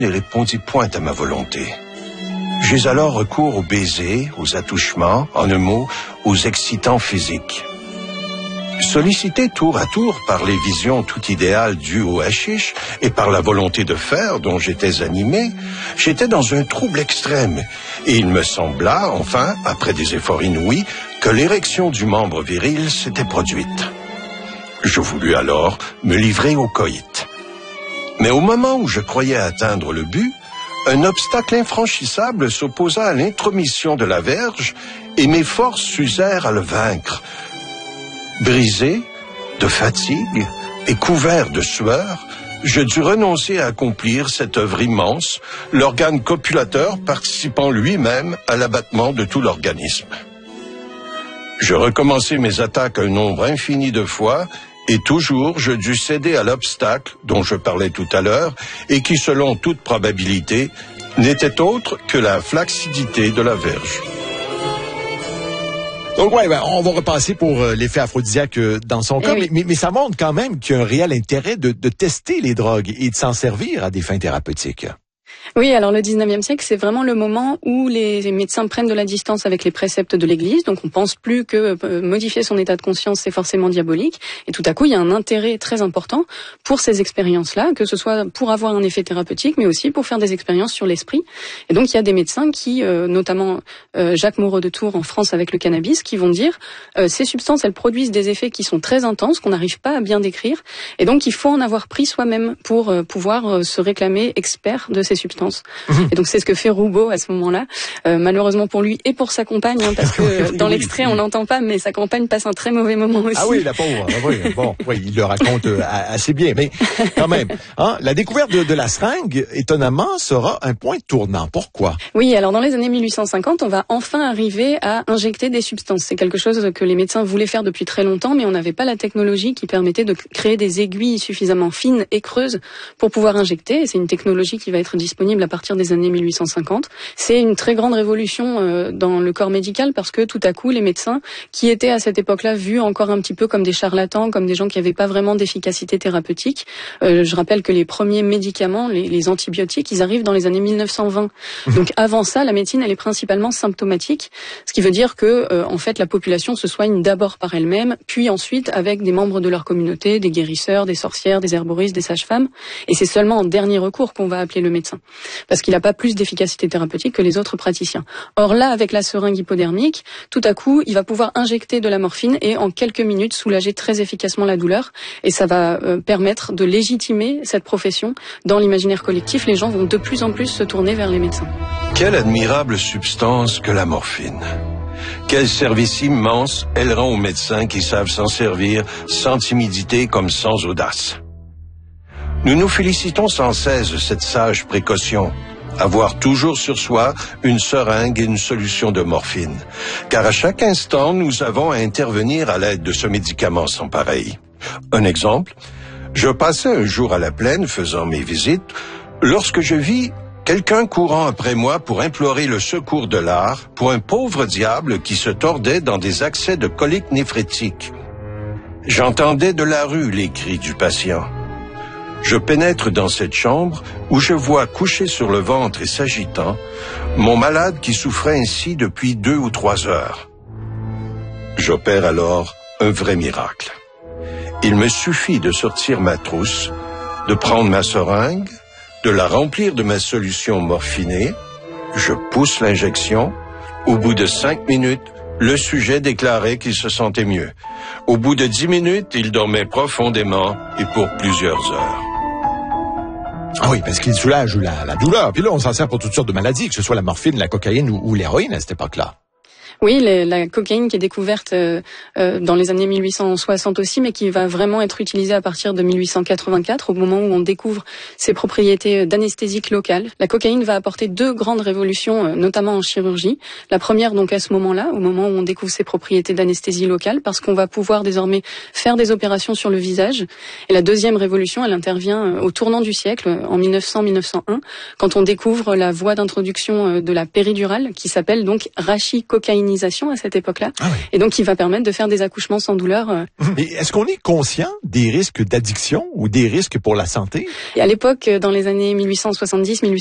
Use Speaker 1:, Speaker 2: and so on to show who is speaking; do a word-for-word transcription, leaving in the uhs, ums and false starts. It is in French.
Speaker 1: ne répondit point à ma volonté. J'eus alors recours aux baisers, aux attouchements, en un mot, aux excitants physiques. Sollicité tour à tour par les visions tout idéales dues au hashish et par la volonté de faire dont j'étais animé, j'étais dans un trouble extrême et il me sembla, enfin, après des efforts inouïs, que l'érection du membre viril s'était produite. Je voulus alors me livrer au coït. Mais au moment où je croyais atteindre le but, un obstacle infranchissable s'opposa à l'intromission de la verge et mes forces s'usèrent à le vaincre. Brisé, de fatigue et couvert de sueur, je dus renoncer à accomplir cette œuvre immense, l'organe copulateur participant lui-même à l'abattement de tout l'organisme. Je recommençai mes attaques un nombre infini de fois, et toujours je dus céder à l'obstacle dont je parlais tout à l'heure, et qui, selon toute probabilité, n'était autre que la flacidité de la verge.
Speaker 2: Donc, ouais, ben, on va repasser pour euh, l'effet aphrodisiaque euh, dans son cas,
Speaker 3: oui.
Speaker 2: mais, mais ça montre quand même qu'il y a un réel intérêt de, de tester les drogues et de s'en servir à des fins thérapeutiques.
Speaker 3: Oui, alors le dix-neuvième siècle, c'est vraiment le moment où les médecins prennent de la distance avec les préceptes de l'Église. Donc on pense plus que euh, modifier son état de conscience, c'est forcément diabolique. Et tout à coup, il y a un intérêt très important pour ces expériences-là, que ce soit pour avoir un effet thérapeutique, mais aussi pour faire des expériences sur l'esprit. Et donc il y a des médecins qui, euh, notamment euh, Jacques Moreau de Tours en France avec le cannabis, qui vont dire euh, ces substances, elles produisent des effets qui sont très intenses, qu'on n'arrive pas à bien décrire. Et donc il faut en avoir pris soi-même pour euh, pouvoir euh, se réclamer expert de ces substances. Mmh. Et donc c'est ce que fait Roubaud à ce moment-là, euh, malheureusement pour lui et pour sa compagne, hein, parce que oui, dans oui, l'extrait oui. on l'entend pas, mais sa compagne passe un très mauvais moment aussi.
Speaker 2: Ah oui, la pauvre. Oui, bon, oui, il le raconte euh, assez bien, mais quand même, hein, la découverte de, de la seringue, étonnamment, sera un point tournant. Pourquoi?
Speaker 3: Oui, alors dans les années mille huit cent cinquante, on va enfin arriver à injecter des substances. C'est quelque chose que les médecins voulaient faire depuis très longtemps, mais on n'avait pas la technologie qui permettait de créer des aiguilles suffisamment fines et creuses pour pouvoir injecter. Et c'est une technologie qui va être disponible à partir des années mille huit cent cinquante. C'est une très grande révolution euh, dans le corps médical parce que tout à coup, les médecins qui étaient à cette époque-là vus encore un petit peu comme des charlatans, comme des gens qui n'avaient pas vraiment d'efficacité thérapeutique. Euh, je rappelle que les premiers médicaments, les, les antibiotiques, ils arrivent dans les années mille neuf cent vingt. Donc avant ça, la médecine, elle est principalement symptomatique, ce qui veut dire que euh, en fait, la population se soigne d'abord par elle-même, puis ensuite avec des membres de leur communauté, des guérisseurs, des sorcières, des herboristes, des sages-femmes. Et c'est seulement en dernier recours qu'on va appeler le médecin, parce qu'il n'a pas plus d'efficacité thérapeutique que les autres praticiens. Or là, avec la seringue hypodermique, tout à coup, il va pouvoir injecter de la morphine et en quelques minutes soulager très efficacement la douleur. Et ça va euh, permettre de légitimer cette profession dans l'imaginaire collectif. Les gens vont de plus en plus se tourner vers les médecins.
Speaker 1: Quelle admirable substance que la morphine! Quel service immense elle rend aux médecins qui savent s'en servir sans timidité comme sans audace. Nous nous félicitons sans cesse de cette sage précaution, avoir toujours sur soi une seringue et une solution de morphine, car à chaque instant, nous avons à intervenir à l'aide de ce médicament sans pareil. Un exemple, je passais un jour à la plaine faisant mes visites, lorsque je vis quelqu'un courant après moi pour implorer le secours de l'art pour un pauvre diable qui se tordait dans des accès de colique néphrétique. J'entendais de la rue les cris du patient. Je pénètre dans cette chambre où je vois couché sur le ventre et s'agitant mon malade qui souffrait ainsi depuis deux ou trois heures. J'opère alors un vrai miracle. Il me suffit de sortir ma trousse, de prendre ma seringue, de la remplir de ma solution morphinée, je pousse l'injection. Au bout de cinq minutes, le sujet déclarait qu'il se sentait mieux. Au bout de dix minutes, il dormait profondément et pour plusieurs heures.
Speaker 2: Ah oui, parce qu'il soulage la, la douleur. Puis là, on s'en sert pour toutes sortes de maladies, que ce soit la morphine, la cocaïne ou, ou l'héroïne à cette époque-là.
Speaker 3: Oui, les, la cocaïne qui est découverte euh, euh, dans les années mille huit cent soixante aussi, mais qui va vraiment être utilisée à partir de mille huit cent quatre-vingt-quatre, au moment où on découvre ses propriétés d'anesthésique locale. La cocaïne va apporter deux grandes révolutions, euh, notamment en chirurgie. La première, donc, à ce moment-là, au moment où on découvre ses propriétés d'anesthésie locale, parce qu'on va pouvoir désormais faire des opérations sur le visage. Et la deuxième révolution, elle intervient euh, au tournant du siècle, en mille neuf cents mille neuf cent un, quand on découvre la voie d'introduction euh, de la péridurale, qui s'appelle donc rachicocaïnisation. d'indemnisation à cette époque-là,
Speaker 2: ah oui.
Speaker 3: et donc qui va permettre de faire des accouchements sans douleur.
Speaker 2: Et est-ce qu'on est conscient des risques d'addiction ou des risques pour la santé?
Speaker 3: Et à l'époque, dans les années mille huit cent soixante-dix,